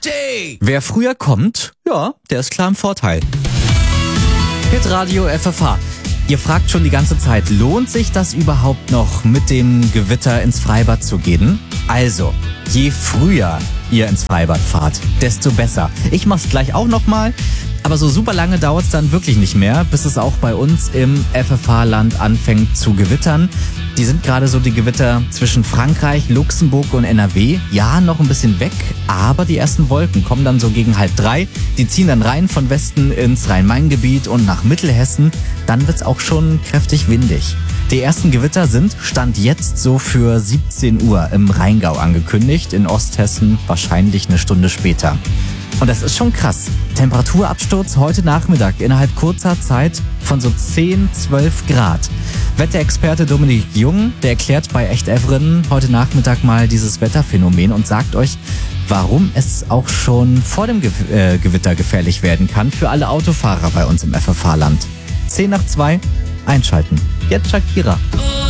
Wer früher kommt, ja, der ist klar im Vorteil. Hitradio FFH. Ihr fragt schon die ganze Zeit, lohnt sich das überhaupt noch, mit dem Gewitter ins Freibad zu gehen? Also, je früher ihr ins Freibad fahrt, desto besser. Ich mach's gleich auch nochmal, aber so super lange dauert's dann wirklich nicht mehr, bis es auch bei uns im FFH-Land anfängt zu gewittern. Die sind gerade so die Gewitter zwischen Frankreich, Luxemburg und NRW. Ja, noch ein bisschen weg, aber die ersten Wolken kommen dann so gegen 2:30. Die ziehen dann rein von Westen ins Rhein-Main-Gebiet und nach Mittelhessen. Dann wird's auch schon kräftig windig. Die ersten Gewitter sind Stand jetzt so für 17 Uhr im Rheingau angekündigt, in Osthessen wahrscheinlich eine Stunde später. Und das ist schon krass. Temperaturabsturz heute Nachmittag innerhalb kurzer Zeit von so 10, 12 Grad. Wetterexperte Dominik Jung, der erklärt bei Echt Everen heute Nachmittag mal dieses Wetterphänomen und sagt euch, warum es auch schon vor dem Gewitter gefährlich werden kann für alle Autofahrer bei uns im FFH-Land. 1:50, einschalten. Jetzt Shakira.